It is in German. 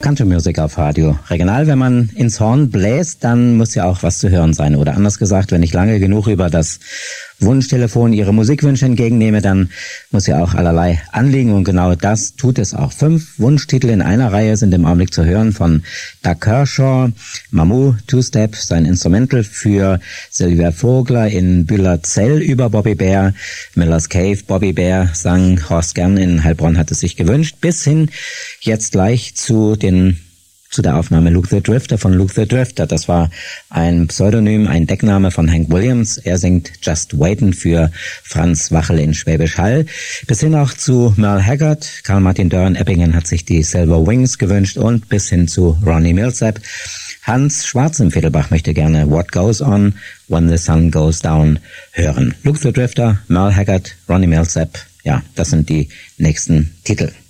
Country Music auf Radio Regional. Wenn man ins Horn bläst, dann muss ja auch was zu hören sein. Oder anders gesagt, wenn ich lange genug über das Wunschtelefon Ihre Musikwünsche entgegennehme, dann muss ja auch allerlei anliegen. Und genau das tut es auch. 5 Wunschtitel in einer Reihe sind im Augenblick zu hören von Doug Kershaw, Mamu, Two-Step, sein Instrumental für Sylvia Vogler in Bühlerzell über Bobby Bare, Miller's Cave, Bobby Bare sang Horst Gern in Heilbronn hat es sich gewünscht, bis hin jetzt gleich zu der Aufnahme Luke the Drifter von Luke the Drifter. Das war ein Pseudonym, ein Deckname von Hank Williams. Er singt Just Waitin' für Franz Wachel in Schwäbisch Hall. Bis hin auch zu Merle Haggard. Karl Martin Dörn-Eppingen hat sich die Silver Wings gewünscht und bis hin zu Ronnie Milsap. Hans Schwarz im Fiedelbach möchte gerne What Goes On When the Sun Goes Down hören. Luke the Drifter, Merle Haggard, Ronnie Milsap. Ja, das sind die nächsten Titel.